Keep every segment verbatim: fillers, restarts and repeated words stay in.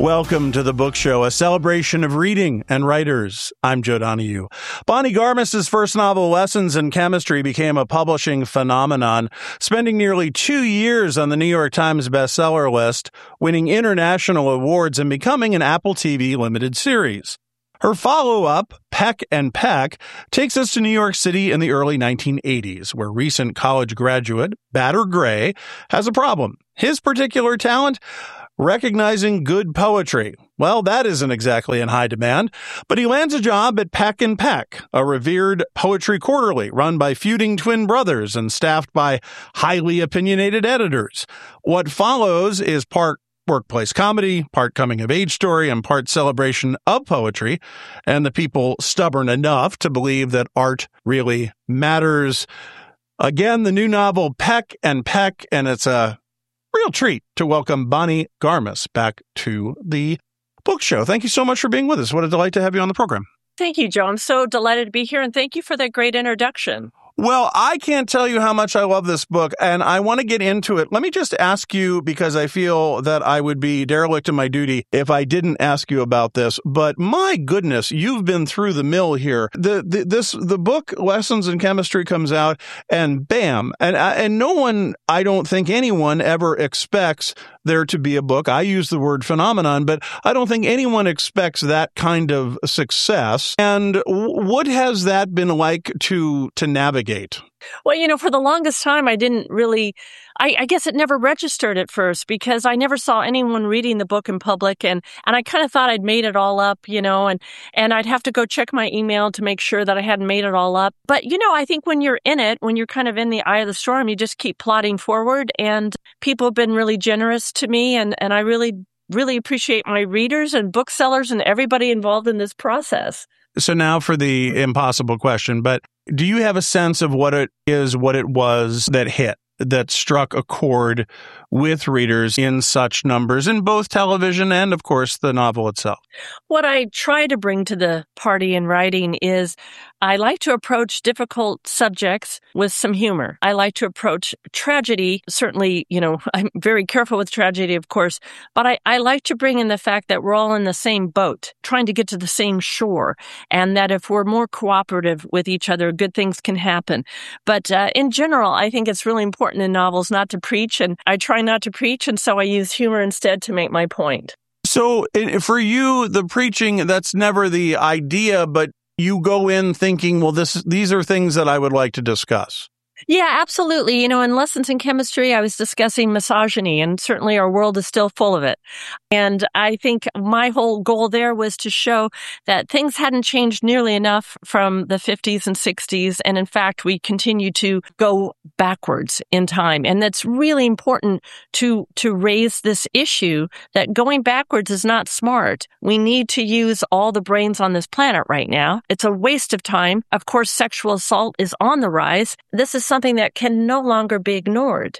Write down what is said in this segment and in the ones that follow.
Welcome to The Book Show, a celebration of reading and writers. I'm Joe Donahue. Bonnie Garmus's first novel, Lessons in Chemistry, became a publishing phenomenon, spending nearly two years on the New York Times bestseller list, winning international awards, and becoming an Apple T V limited series. Her follow-up, Peck and Peck, takes us to New York City in the early nineteen eighties, where recent college graduate, Batter Gray, has a problem. His particular talent? Recognizing good poetry. Well, that isn't exactly in high demand, but he lands a job at Peck and Peck, a revered poetry quarterly run by feuding twin brothers and staffed by highly opinionated editors. What follows is part workplace comedy, part coming-of-age story, and part celebration of poetry, and the people stubborn enough to believe that art really matters. Again, the new novel Peck and Peck, and it's a real treat to welcome Bonnie Garmus back to the book show. Thank you so much for being with us. What a delight to have you on the program. Thank you, Joe. I'm so delighted to be here, and thank you for that great introduction. Well, I can't tell you how much I love this book, and I want to get into it. Let me just ask you, because I feel that I would be derelict in my duty if I didn't ask you about this. But my goodness, you've been through the mill here. The, the this the book Lessons in Chemistry comes out, and bam, and and no one, I don't think anyone ever expects there to be a book. I use the word phenomenon, but I don't think anyone expects that kind of success. And what has that been like to to navigate? Well, you know, for the longest time, I didn't really, I, I guess it never registered at first because I never saw anyone reading the book in public. And, and I kind of thought I'd made it all up, you know, and, and I'd have to go check my email to make sure that I hadn't made it all up. But, you know, I think when you're in it, when you're kind of in the eye of the storm, you just keep plodding forward. And people have been really generous to me. And, and I really, really appreciate my readers and booksellers and everybody involved in this process. So now for the impossible question, but do you have a sense of what it is, what it was that hit, that struck a chord with readers in such numbers in both television and, of course, the novel itself? What I try to bring to the party in writing is I like to approach difficult subjects with some humor. I like to approach tragedy. Certainly, you know, I'm very careful with tragedy, of course, but I, I like to bring in the fact that we're all in the same boat, trying to get to the same shore, and that if we're more cooperative with each other, good things can happen. But uh, in general, I think it's really important in novels not to preach, and I try not to preach, and so I use humor instead to make my point. So for you, the preaching, that's never the idea, but you go in thinking, well, this these are things that I would like to discuss. Yeah, absolutely. You know, in Lessons in Chemistry, I was discussing misogyny, and certainly our world is still full of it. And I think my whole goal there was to show that things hadn't changed nearly enough from the fifties and sixties. And in fact, we continue to go backwards in time. And that's really important to, to raise this issue that going backwards is not smart. We need to use all the brains on this planet right now. It's a waste of time. Of course, sexual assault is on the rise. This is something that can no longer be ignored.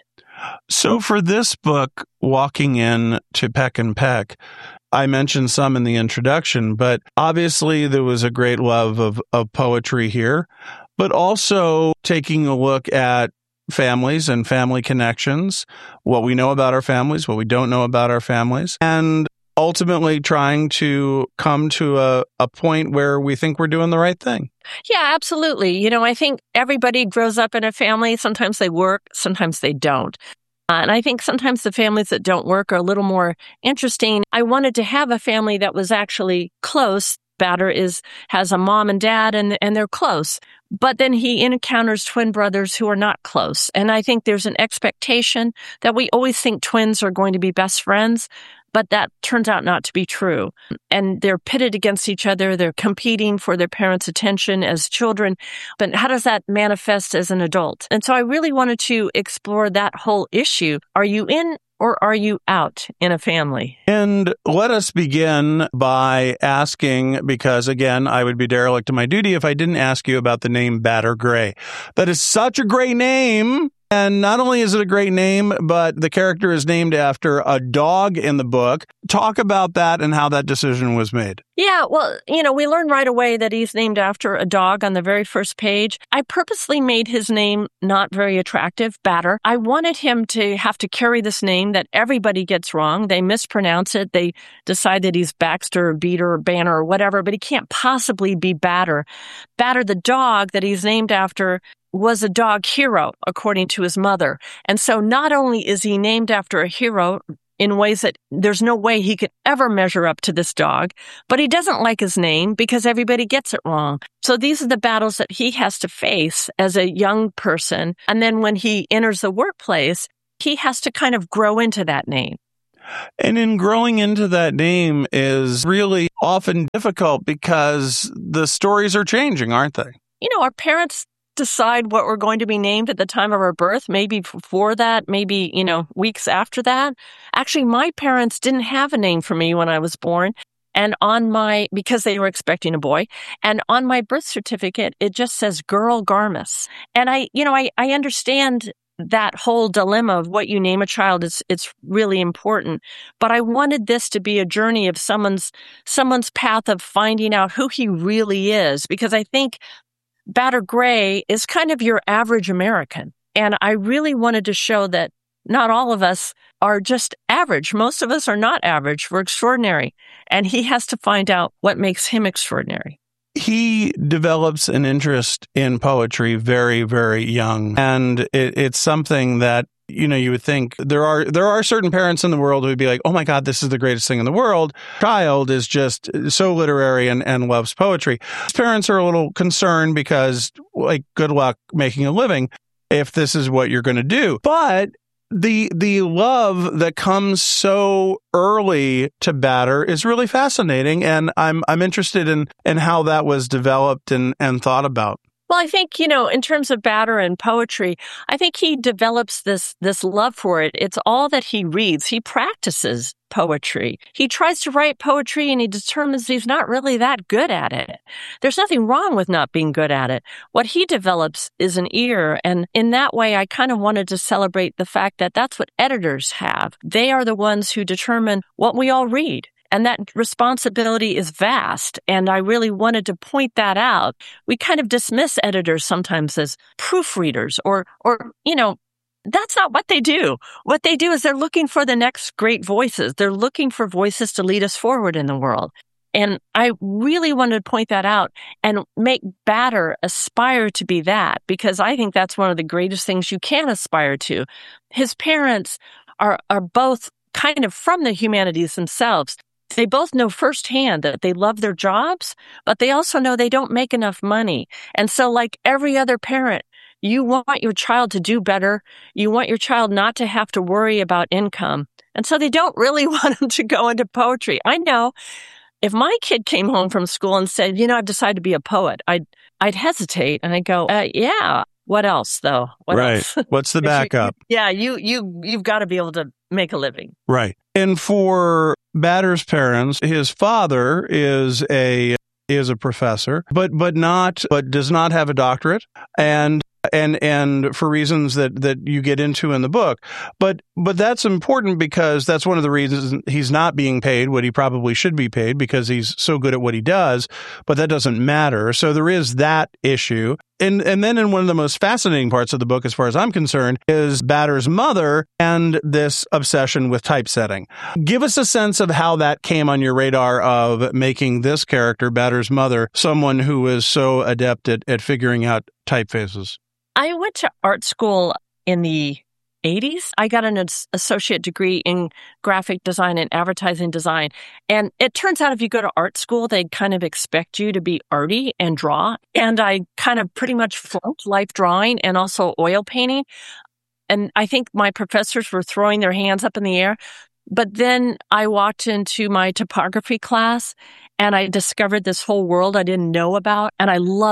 So for this book, Walking In to Peck and Peck, I mentioned some in the introduction, but obviously there was a great love of, of poetry here, but also taking a look at families and family connections, what we know about our families, what we don't know about our families, and ultimately trying to come to a, a point where we think we're doing the right thing. Yeah, absolutely. You know, I think everybody grows up in a family. Sometimes they work, sometimes they don't. Uh, and I think sometimes the families that don't work are a little more interesting. I wanted to have a family that was actually close. Batter is has a mom and dad, and and they're close. But then he encounters twin brothers who are not close. And I think there's an expectation that we always think twins are going to be best friends. But that turns out not to be true. And they're pitted against each other. They're competing for their parents' attention as children. But how does that manifest as an adult? And so I really wanted to explore that whole issue. Are you in or are you out in a family? And let us begin by asking, because again, I would be derelict in my duty if I didn't ask you about the name Batter Gray. That is such a great name. And not only is it a great name, but the character is named after a dog in the book. Talk about that and how that decision was made. Yeah, well, you know, we learn right away that he's named after a dog on the very first page. I purposely made his name not very attractive, Batter. I wanted him to have to carry this name that everybody gets wrong. They mispronounce it. They decide that he's Baxter or Beater or Banner or whatever, but he can't possibly be Batter. Batter, the dog that he's named after, was a dog hero, according to his mother. And so not only is he named after a hero in ways that there's no way he could ever measure up to this dog, but he doesn't like his name because everybody gets it wrong. So these are the battles that he has to face as a young person. And then when he enters the workplace, he has to kind of grow into that name. And in growing into that name is really often difficult because the stories are changing, aren't they? You know, our parents decide what we're going to be named at the time of our birth, maybe before that, maybe, you know, weeks after that. Actually, my parents didn't have a name for me when I was born. And on my, because they were expecting a boy, and on my birth certificate, it just says Girl Garmis. And I, you know, I, I understand that whole dilemma of what you name a child is, it's really important. But I wanted this to be a journey of someone's, someone's path of finding out who he really is, because I think Batter Gray is kind of your average American. And I really wanted to show that not all of us are just average. Most of us are not average. We're extraordinary. And he has to find out what makes him extraordinary. He develops an interest in poetry very, very young. And it, it's something that, you know, you would think there are there are certain parents in the world who would be like, oh my God, this is the greatest thing in the world. Child is just so literary and, and loves poetry. His parents are a little concerned because, like, good luck making a living if this is what you're going to do. But the the love that comes so early to Batter is really fascinating. And I'm I'm interested in, in how that was developed and, and thought about. Well, I think, you know, in terms of Batter and poetry, I think he develops this this love for it. It's all that he reads. He practices poetry. He tries to write poetry and he determines he's not really that good at it. There's nothing wrong with not being good at it. What he develops is an ear. And in that way, I kind of wanted to celebrate the fact that that's what editors have. They are the ones who determine what we all read. And that responsibility is vast. And I really wanted to point that out. We kind of dismiss editors sometimes as proofreaders or, or, you know, that's not what they do. What they do is they're looking for the next great voices. They're looking for voices to lead us forward in the world. And I really wanted to point that out and make Batter aspire to be that, because I think that's one of the greatest things you can aspire to. His parents are, are both kind of from the humanities themselves. They both know firsthand that they love their jobs, but they also know they don't make enough money. And so like every other parent, you want your child to do better. You want your child not to have to worry about income. And so they don't really want them to go into poetry. I know if my kid came home from school and said, you know, I've decided to be a poet, I'd, I'd hesitate and I'd go, uh, yeah, what else though? What right. else? What's the backup? yeah, you, you, you've got to be able to make a living. Right. And for Batter's parents, his father is a is a professor, but but not but does not have a doctorate, and and and for reasons that that you get into in the book. But but that's important because that's one of the reasons he's not being paid what he probably should be paid, because he's so good at what he does. But that doesn't matter. So there is that issue. And and then in one of the most fascinating parts of the book, as far as I'm concerned, is Batter's mother and this obsession with typesetting. Give us a sense of how that came on your radar of making this character, Batter's mother, someone who is so adept at, at figuring out typefaces. I went to art school in the eighties. I got an associate degree in graphic design and advertising design. And it turns out if you go to art school, they kind of expect you to be arty and draw. And I kind of pretty much flunked life drawing and also oil painting. And I think my professors were throwing their hands up in the air. But then I walked into my typography class and I discovered this whole world I didn't know about, and I loved it.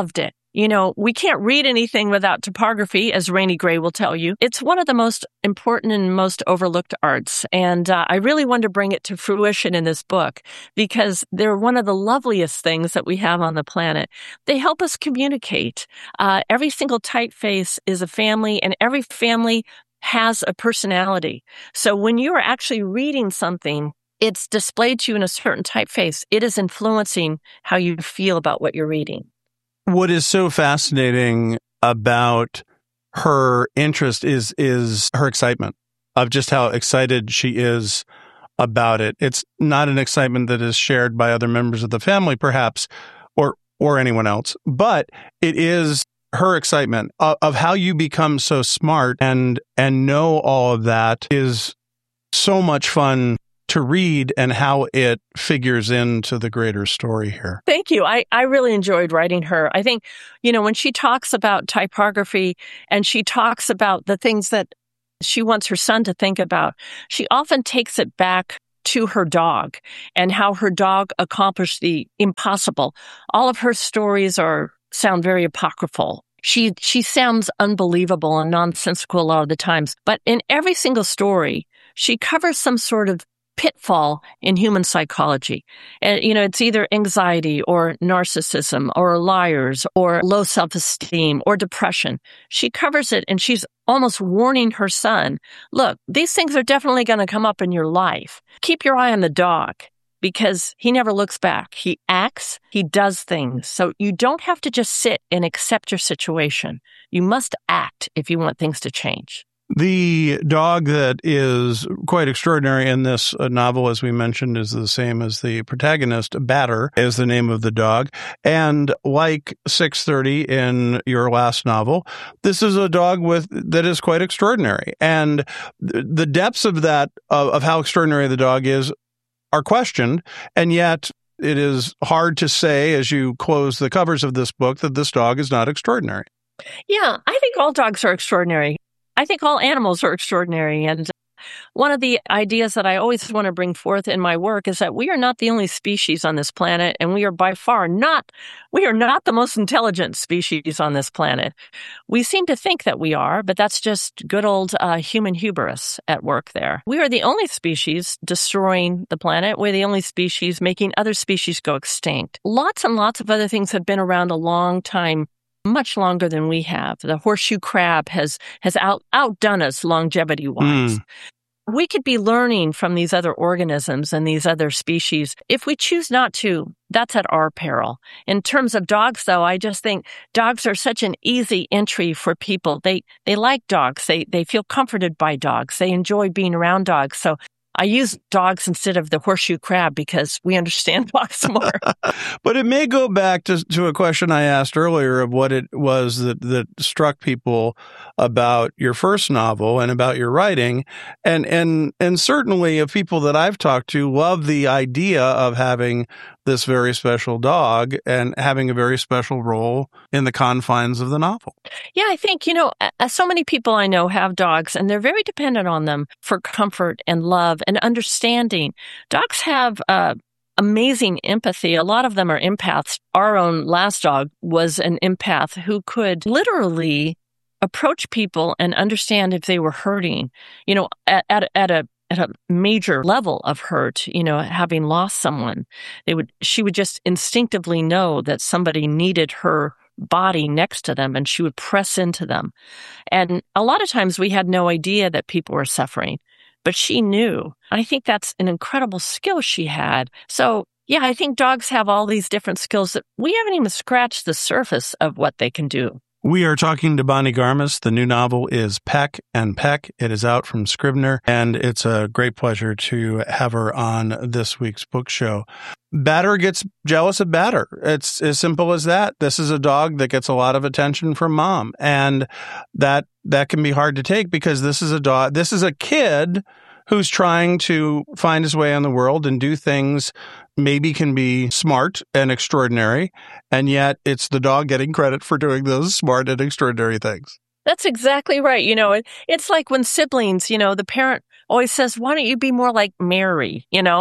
You know, we can't read anything without typography, as Rainey Gray will tell you. It's one of the most important and most overlooked arts. And uh, I really want to bring it to fruition in this book because they're one of the loveliest things that we have on the planet. They help us communicate. Uh, every single typeface is a family, and every family has a personality. So when you are actually reading something, it's displayed to you in a certain typeface. It is influencing how you feel about what you're reading. What is so fascinating about her interest is is her excitement of just how excited she is about it. It's not an excitement that is shared by other members of the family, perhaps, or or anyone else, but it is her excitement of, of how you become so smart and and know all of that is so much fun to read and how it figures into the greater story here. Thank you. I, I really enjoyed writing her. I think, you know, when she talks about typography and she talks about the things that she wants her son to think about, she often takes it back to her dog and how her dog accomplished the impossible. All of her stories are sound very apocryphal. She she sounds unbelievable and nonsensical a lot of the times. But in every single story, she covers some sort of pitfall in human psychology. And, you know, it's either anxiety or narcissism or liars or low self-esteem or depression. She covers it and she's almost warning her son, look, these things are definitely going to come up in your life. Keep your eye on the dog because he never looks back. He acts, he does things. So you don't have to just sit and accept your situation. You must act if you want things to change. The dog that is quite extraordinary in this novel, as we mentioned, is the same as the protagonist. Batter is the name of the dog. And like six thirty in your last novel, this is a dog with that is quite extraordinary. And the depths of that, of, of how extraordinary the dog is, are questioned. And yet it is hard to say, as you close the covers of this book, that this dog is not extraordinary. Yeah, I think all dogs are extraordinary. I think all animals are extraordinary. And one of the ideas that I always want to bring forth in my work is that we are not the only species on this planet, and we are by far not, we are not the most intelligent species on this planet. We seem to think that we are, but that's just good old uh, human hubris at work there. We are the only species destroying the planet. We're the only species making other species go extinct. Lots and lots of other things have been around a long time, much longer than we have. The horseshoe crab has has out, outdone us longevity-wise. Mm. We could be learning from these other organisms and these other species. If we choose not to, that's at our peril. In terms of dogs, though, I just think dogs are such an easy entry for people. They they like dogs. They they feel comforted by dogs. They enjoy being around dogs. So I use dogs instead of the horseshoe crab because we understand dogs more. But it may go back to, to a question I asked earlier of what it was that, that struck people about your first novel and about your writing. And, and, and certainly of people that I've talked to love the idea of having this very special dog and having a very special role in the confines of the novel. Yeah, I think, you know, so many people I know have dogs and they're very dependent on them for comfort and love and understanding. Dogs have uh, amazing empathy. A lot of them are empaths. Our own last dog was an empath who could literally approach people and understand if they were hurting, you know, at, at, at a at a major level of hurt, you know, having lost someone. They would, she would just instinctively know that somebody needed her body next to them and she would press into them. And a lot of times we had no idea that people were suffering, but she knew. I think that's an incredible skill she had. So yeah, I think dogs have all these different skills that we haven't even scratched the surface of what they can do. We are talking to Bonnie Garmus. The new novel is Peck and Peck. It is out from Scribner, and it's a great pleasure to have her on this week's book show. Batter gets jealous of Batter. It's as simple as that. This is a dog that gets a lot of attention from mom, and that that can be hard to take because this is a dog. This is a kid who's trying to find his way in the world and do things maybe can be smart and extraordinary, and yet it's the dog getting credit for doing those smart and extraordinary things. That's exactly right. You know, it, it's like when siblings, you know, the parent always says, why don't you be more like Mary? You know,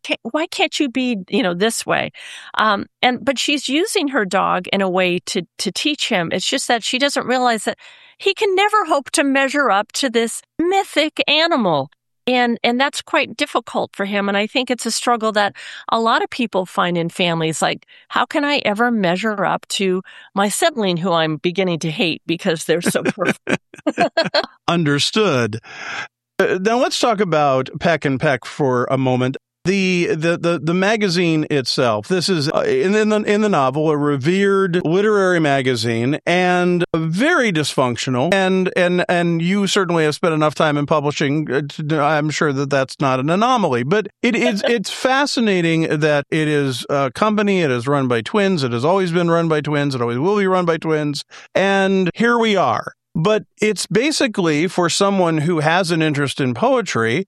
can't, why can't you be, you know, this way? Um, and, but she's using her dog in a way to, to teach him. It's just that she doesn't realize that he can never hope to measure up to this mythic animal. And, and that's quite difficult for him. And I think it's a struggle that a lot of people find in families. Like, how can I ever measure up to my sibling who I'm beginning to hate because they're so perfect? Understood. Uh, now let's talk about Peck and Peck for a moment. The, the the the magazine itself. This is uh, in, in the in the novel a revered literary magazine and very dysfunctional. And and and you certainly have spent enough time in publishing. To, I'm sure that that's not an anomaly. But it is it's fascinating that it is a company. It is run by twins. It has always been run by twins. It always will be run by twins. And here we are. But it's basically, for someone who has an interest in poetry,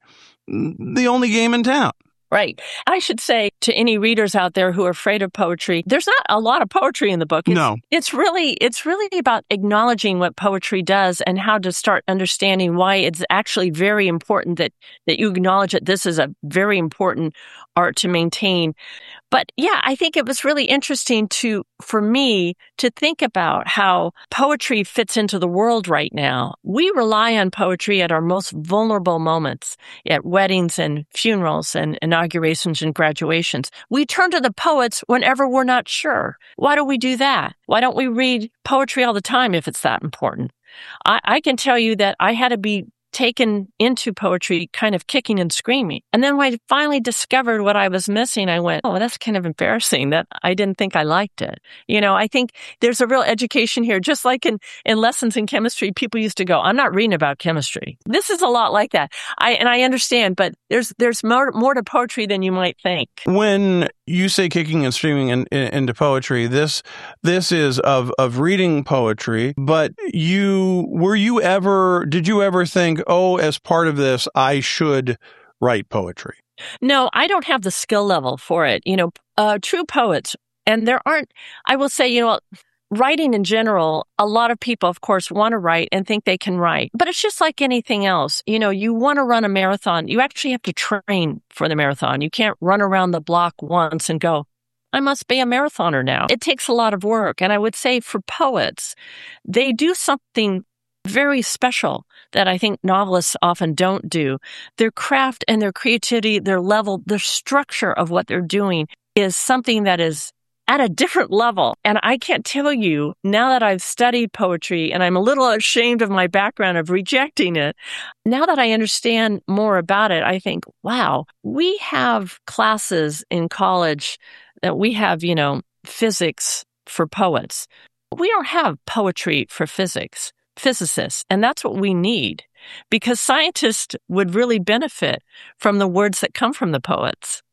the only game in town. Right. I should say to any readers out there who are afraid of poetry, there's not a lot of poetry in the book. It's, no. It's really, it's really about acknowledging what poetry does and how to start understanding why it's actually very important that, that you acknowledge that this is a very important art to maintain. But yeah, I think it was really interesting to, for me, to think about how poetry fits into the world right now. We rely on poetry at our most vulnerable moments, at weddings and funerals and inaugurations and graduations. We turn to the poets whenever we're not sure. Why do we do that? Why don't we read poetry all the time if it's that important? I, I can tell you that I had to be taken into poetry kind of kicking and screaming. And then when I finally discovered what I was missing, I went, oh, that's kind of embarrassing that I didn't think I liked it. You know, I think there's a real education here. Just like in, in lessons in chemistry, people used to go, I'm not reading about chemistry. This is a lot like that. I and I understand, but there's there's more, more to poetry than you might think. When you say kicking and screaming in, in, into poetry, this this is of, of reading poetry, but you were you ever, did you ever think, oh, as part of this, I should write poetry? No, I don't have the skill level for it. You know, uh, true poets, and there aren't, I will say, you know, writing in general, a lot of people, of course, want to write and think they can write. But it's just like anything else. You know, you want to run a marathon. You actually have to train for the marathon. You can't run around the block once and go, I must be a marathoner now. It takes a lot of work. And I would say for poets, they do something very special that I think novelists often don't do. Their craft and their creativity, their level, the structure of what they're doing is something that is at a different level. And I can't tell you, now that I've studied poetry and I'm a little ashamed of my background of rejecting it, now that I understand more about it, I think, wow, we have classes in college that we have, you know, physics for poets. We don't have poetry for physics, physicists. And that's what we need, because scientists would really benefit from the words that come from the poets.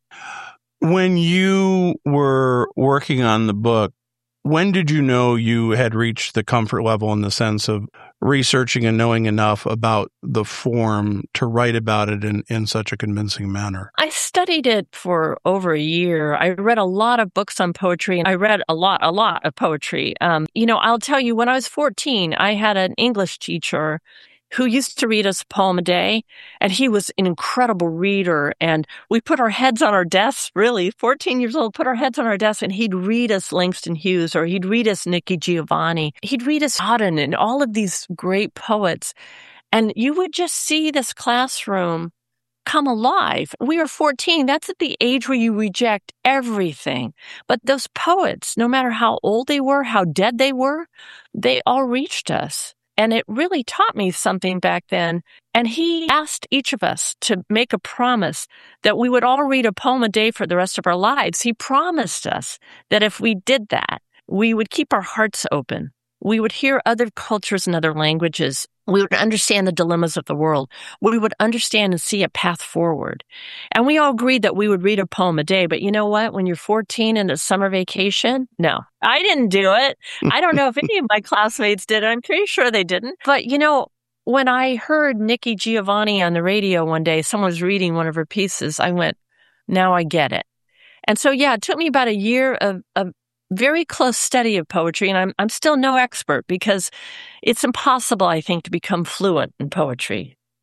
When you were working on the book, when did you know you had reached the comfort level in the sense of researching and knowing enough about the form to write about it in, in such a convincing manner? I studied it for over a year. I read a lot of books on poetry, and I read a lot, a lot of poetry. Um, you know, I'll tell you, when I was fourteen, I had an English teacher who used to read us a poem a day, and he was an incredible reader. And we put our heads on our desks, really, fourteen years old, put our heads on our desks, and he'd read us Langston Hughes, or he'd read us Nikki Giovanni. He'd read us Auden and all of these great poets. And you would just see this classroom come alive. We were fourteen. That's at the age where you reject everything. But those poets, no matter how old they were, how dead they were, they all reached us. And it really taught me something back then. And he asked each of us to make a promise that we would all read a poem a day for the rest of our lives. He promised us that if we did that, we would keep our hearts open. We would hear other cultures and other languages. We would understand the dilemmas of the world. We would understand and see a path forward. And we all agreed that we would read a poem a day. But you know what? When you're fourteen in a summer vacation, no, I didn't do it. I don't know if any of my classmates did. I'm pretty sure they didn't. But, you know, when I heard Nikki Giovanni on the radio one day, someone was reading one of her pieces, I went, now I get it. And so, yeah, it took me about a year of, of very close study of poetry, and I'm I'm still no expert because it's impossible, I think, to become fluent in poetry.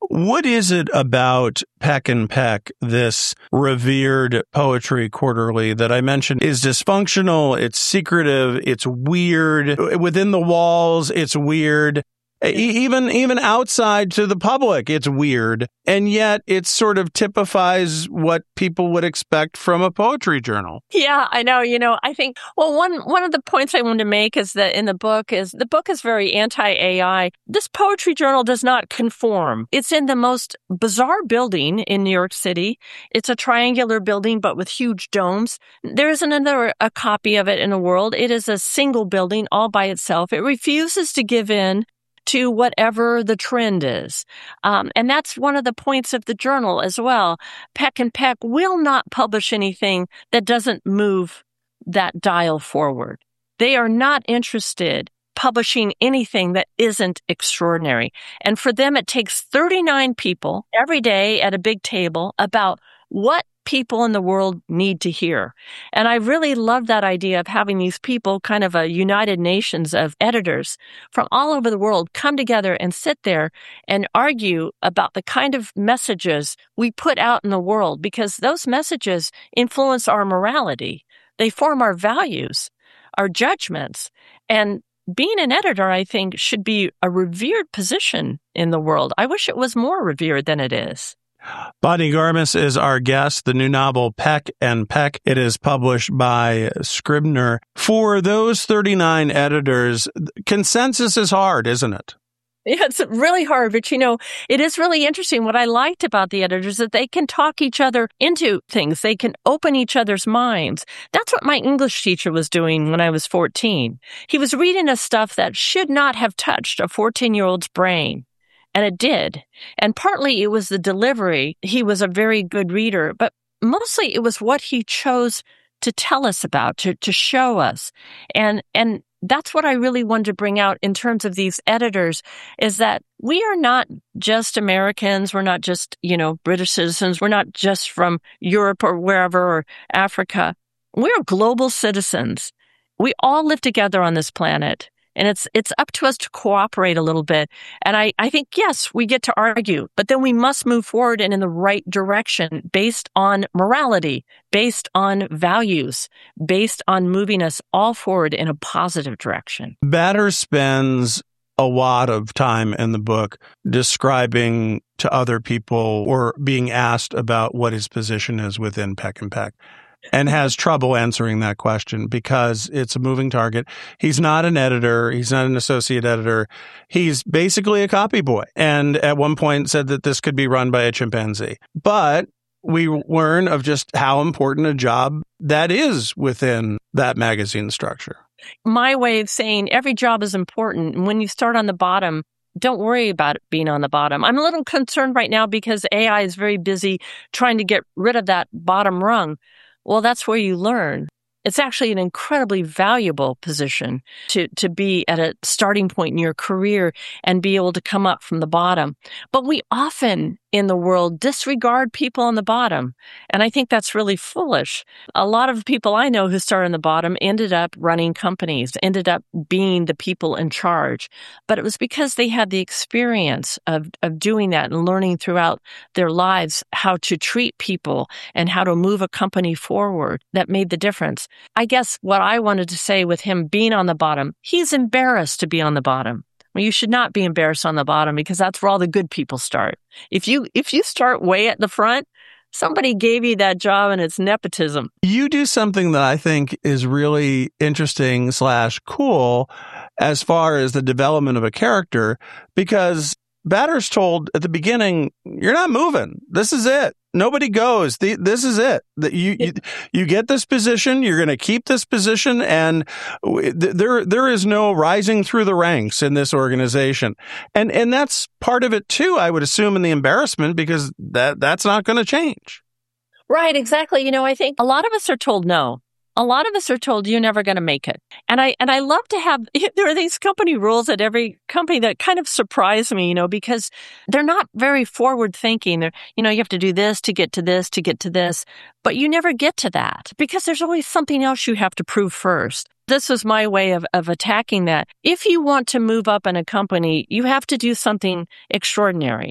What is it about Peck and Peck, this revered poetry quarterly that I mentioned, is dysfunctional, it's secretive, it's weird. Within the walls, it's weird. Even even outside to the public, it's weird. And yet it sort of typifies what people would expect from a poetry journal. Yeah, I know. You know, I think, well, one one of the points I wanted to make is that in the book is the book is very anti-A I. This poetry journal does not conform. It's in the most bizarre building in New York City. It's a triangular building, but with huge domes. There isn't another a copy of it in the world. It is a single building all by itself. It refuses to give in to whatever the trend is. Um, and that's one of the points of the journal as well. Peck and Peck will not publish anything that doesn't move that dial forward. They are not interested publishing anything that isn't extraordinary. And for them, it takes thirty-nine people every day at a big table about what people in the world need to hear. And I really love that idea of having these people, kind of a United Nations of editors from all over the world, come together and sit there and argue about the kind of messages we put out in the world, because those messages influence our morality. They form our values, our judgments. And being an editor, I think, should be a revered position in the world. I wish it was more revered than it is. Bonnie Garmus is our guest. The new novel, Peck and Peck, it is published by Scribner. For those thirty-nine editors, consensus is hard, isn't it? Yeah, it's really hard, but you know, it is really interesting. What I liked about the editors is that they can talk each other into things. They can open each other's minds. That's what my English teacher was doing when I was fourteen. He was reading us stuff that should not have touched a fourteen-year-old's brain. And it did. And partly it was the delivery. He was a very good reader, but mostly it was what he chose to tell us about, to, to show us. And, and that's what I really wanted to bring out in terms of these editors, is that we are not just Americans. We're not just, you know, British citizens. We're not just from Europe or wherever, or Africa. We're global citizens. We all live together on this planet. And it's it's up to us to cooperate a little bit. And I, I think, yes, we get to argue, but then we must move forward and in the right direction based on morality, based on values, based on moving us all forward in a positive direction. Batter spends a lot of time in the book describing to other people or being asked about what his position is within Peck and Peck, and has trouble answering that question because it's a moving target. He's not an editor. He's not an associate editor. He's basically a copy boy. And at one point said that this could be run by a chimpanzee. But we learn of just how important a job that is within that magazine structure. My way of saying every job is important. And when you start on the bottom, don't worry about it being on the bottom. I'm a little concerned right now because A I is very busy trying to get rid of that bottom rung. Well, that's where you learn. It's actually an incredibly valuable position to, to be at a starting point in your career and be able to come up from the bottom. But we often in the world disregard people on the bottom. And I think that's really foolish. A lot of people I know who started on the bottom ended up running companies, ended up being the people in charge. But it was because they had the experience of, of doing that and learning throughout their lives how to treat people and how to move a company forward that made the difference. I guess what I wanted to say with him being on the bottom, he's embarrassed to be on the bottom. Well, you should not be embarrassed on the bottom because that's where all the good people start. If you if you start way at the front, somebody gave you that job and it's nepotism. You do something that I think is really interesting slash cool as far as the development of a character, because Batter's told at the beginning, you're not moving. This is it. Nobody goes. The, this is it. That you, you you get this position. You're going to keep this position, and there there is no rising through the ranks in this organization. And and that's part of it too, I would assume, in the embarrassment, because that that's not going to change. Right. Exactly. You know, I think a lot of us are told no. A lot of us are told you're never going to make it. And I and I love to have, there are these company rules at every company that kind of surprise me, you know, because they're not very forward thinking. They're, you know, you have to do this to get to this, to get to this, but you never get to that because there's always something else you have to prove first. This was my way of, of attacking that. If you want to move up in a company, you have to do something extraordinary.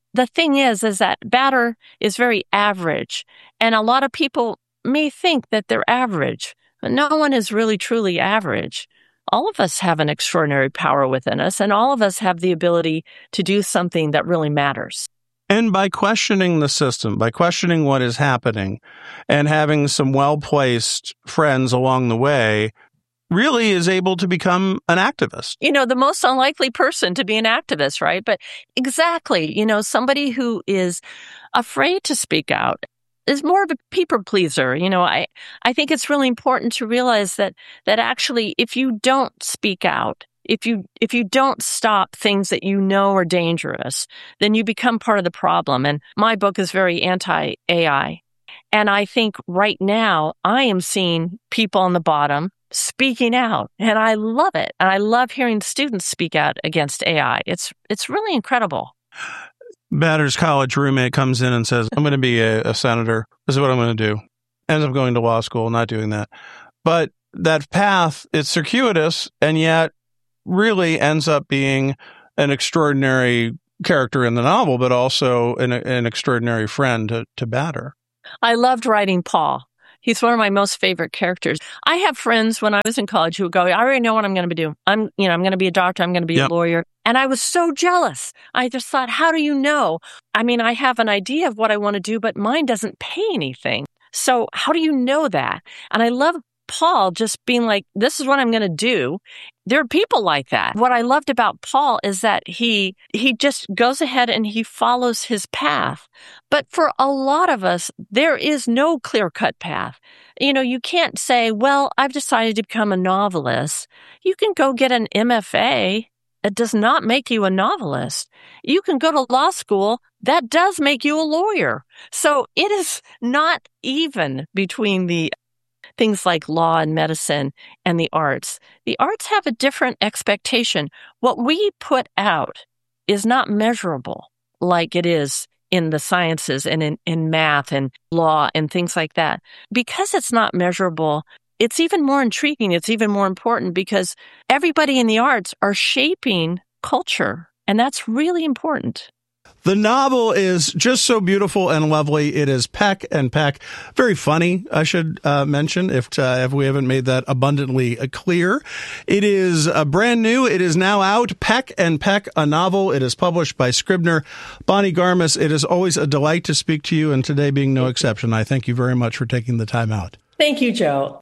the thing is, is that Batter is very average. And a lot of people may think that they're average, but no one is really truly average. All of us have an extraordinary power within us, and all of us have the ability to do something that really matters. And by questioning the system, by questioning what is happening, and having some well-placed friends along the way, really is able to become an activist. You know, the most unlikely person to be an activist, right? But exactly, you know, somebody who is afraid to speak out is more of a people pleaser. You know, I, I think it's really important to realize that, that actually, if you don't speak out, if you, if you don't stop things that you know are dangerous, then you become part of the problem. And my book is very anti-A I. And I think right now I am seeing people on the bottom speaking out, and I love it. And I love hearing students speak out against A I. It's, it's really incredible. Batter's college roommate comes in and says, I'm going to be a, a senator. This is what I'm going to do. Ends up going to law school, not doing that. But that path, it's circuitous, and yet really ends up being an extraordinary character in the novel, but also an, an extraordinary friend to, to Batter. I loved writing Paul. He's one of my most favorite characters. I have friends when I was in college who would go, I already know what I'm going to do. I'm, you know, I'm going to be a doctor. I'm going to be yep. a lawyer. And I was so jealous. I just thought, how do you know? I mean, I have an idea of what I want to do, but mine doesn't pay anything. So how do you know that? And I love Paul just being like, this is what I'm going to do. There are people like that. What I loved about Paul is that he he just goes ahead and he follows his path. But for a lot of us, there is no clear-cut path. You know, you can't say, well, I've decided to become a novelist. You can go get an M F A. It does not make you a novelist. You can go to law school. That does make you a lawyer. So it is not even between the things like law and medicine and the arts. The arts have a different expectation. What we put out is not measurable like it is in the sciences and in, in math and law and things like that. Because it's not measurable, it's even more intriguing. It's even more important because everybody in the arts are shaping culture, and that's really important. The novel is just so beautiful and lovely. It is Peck and Peck. Very funny, I should uh, mention, if uh, if we haven't made that abundantly uh, clear. It is uh, brand new. It is now out. Peck and Peck, a novel. It is published by Scribner. Bonnie Garmus, it is always a delight to speak to you, and today being no exception. I thank you very much for taking the time out. Thank you, Joe.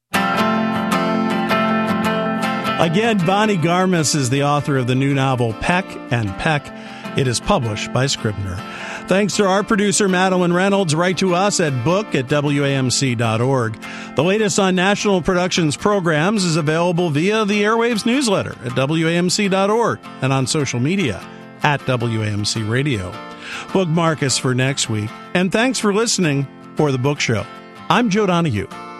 Again, Bonnie Garmus is the author of the new novel, Peck and Peck. It is published by Scribner. Thanks to our producer, Madeline Reynolds. Write to us at book at W A M C dot org. The latest on National Productions programs is available via the Airwaves newsletter at W A M C dot org and on social media at W A M C Radio. Bookmark us for next week. And thanks for listening for The Book Show. I'm Joe Donahue.